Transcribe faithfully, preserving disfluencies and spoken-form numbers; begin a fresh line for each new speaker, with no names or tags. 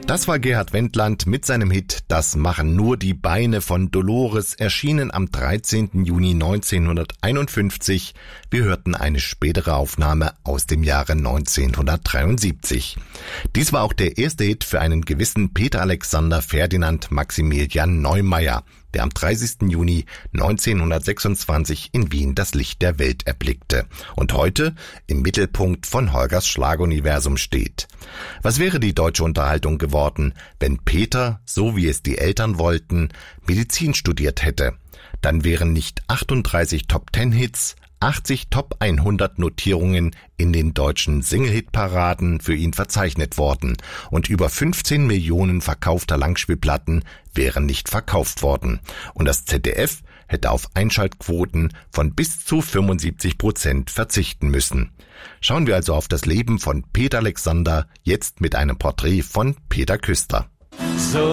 Das war Gerhard Wendland mit seinem Hit »Das machen nur die Beine« von Dolores, erschienen am dreizehnten Juni neunzehnhunderteinundfünfzig. Wir hörten eine spätere Aufnahme aus dem Jahre neunzehnhundertdreiundsiebzig. Dies war auch der erste Hit für einen gewissen Peter Alexander Ferdinand Maximilian Neumeier, der am dreißigsten Juni neunzehnhundertsechsundzwanzig in Wien das Licht der Welt erblickte und heute im Mittelpunkt von Holgers Schlaguniversum steht. Was wäre die deutsche Unterhaltung geworden, wenn Peter, so wie es die Eltern wollten, Medizin studiert hätte? Dann wären nicht achtunddreißig Top-Ten-Hits, achtzig Top hundert Notierungen in den deutschen Single-Hit-Paraden für ihn verzeichnet worden und über fünfzehn Millionen verkaufter Langspielplatten wären nicht verkauft worden. Und das Z D F hätte auf Einschaltquoten von bis zu fünfundsiebzig Prozent verzichten müssen. Schauen wir also auf das Leben von Peter Alexander, jetzt mit einem Porträt von Peter Küster.